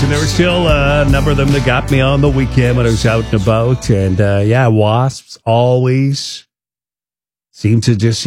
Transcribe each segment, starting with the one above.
And there were still a number of them that got me on the weekend when I was out and about. And wasps always seem to just,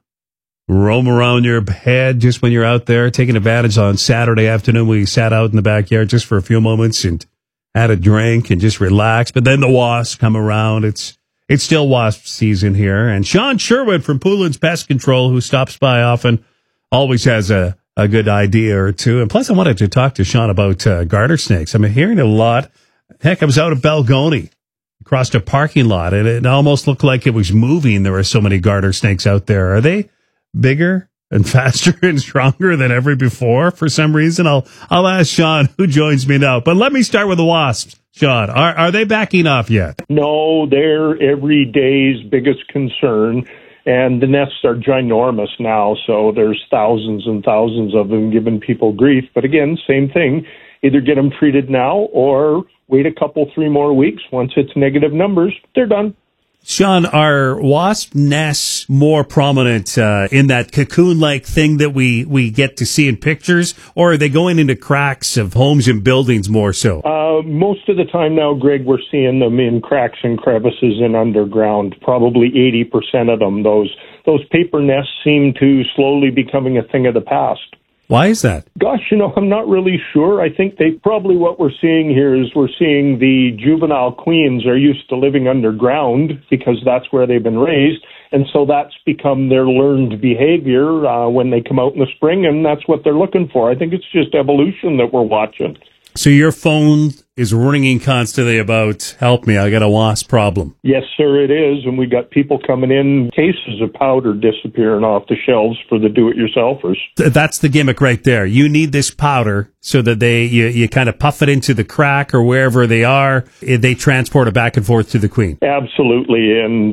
roam around your head just when you're out there. Taking advantage on Saturday afternoon, we sat out in the backyard just for a few moments and had a drink and just relaxed. But then the wasps come around. It's still wasp season here. And Sean Sherwood from Poulin's Pest Control, who stops by often, always has a good idea or two. And plus, I wanted to talk to Sean about garter snakes. I'm hearing a lot. Heck, I was out of Balgony, crossed a parking lot, and it almost looked like it was moving. There were so many garter snakes out there. Are they bigger and faster and stronger than ever before for some reason? I'll ask Sean, who joins me now. But let me start with the wasps. Sean, are they backing off yet? No, they're every day's biggest concern. And the nests are ginormous now, so there's thousands and thousands of them giving people grief. But again, same thing. Either get them treated now or wait a couple, 3 more weeks. Once it's negative numbers, they're done. Sean, are wasp nests more prominent in that cocoon-like thing that we get to see in pictures, or are they going into cracks of homes and buildings more so? Most of the time now, Greg, we're seeing them in cracks and crevices and underground, probably 80% of them. Those paper nests seem to slowly becoming a thing of the past. Why is that? Gosh, I'm not really sure. I think what we're seeing here is we're seeing the juvenile queens are used to living underground because that's where they've been raised. And so that's become their learned behavior when they come out in the spring, and that's what they're looking for. I think it's just evolution that we're watching. So your phone is ringing constantly about, help me, I got a wasp problem. Yes, sir, it is. And we got people coming in, cases of powder disappearing off the shelves for the do-it-yourselfers. That's the gimmick right there. You need this powder so that you kind of puff it into the crack or wherever they are. They transport it back and forth to the queen. Absolutely. And,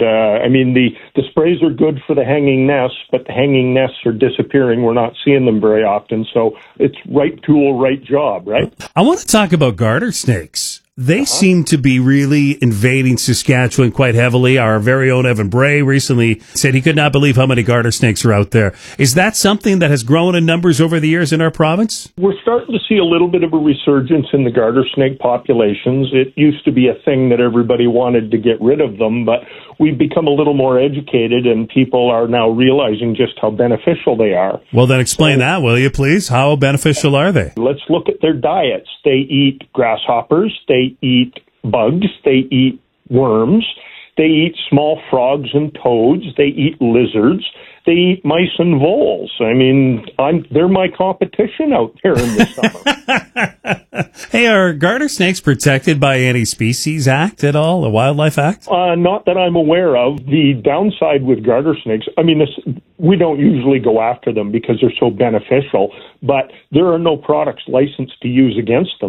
the sprays are good for the hanging nests, but the hanging nests are disappearing. We're not seeing them very often. So it's right tool, right job, right? I want to talk about garter snakes. They seem to be really invading Saskatchewan quite heavily. Our very own Evan Bray recently said he could not believe how many garter snakes are out there. Is that something that has grown in numbers over the years in our province? We're starting to see a little bit of a resurgence in the garter snake populations. It used to be a thing that everybody wanted to get rid of them, but we've become a little more educated and people are now realizing just how beneficial they are. Well, then explain that, will you, please? How beneficial are they? Let's look at their diets. They eat grasshoppers, they eat bugs, they eat worms, they eat small frogs and toads, they eat lizards, they eat mice and voles. They're my competition out there in the summer. Hey, are garter snakes protected by any Species Act at all, a Wildlife Act? Not that I'm aware of. The downside with garter snakes, we don't usually go after them because they're so beneficial, but there are no products licensed to use against them.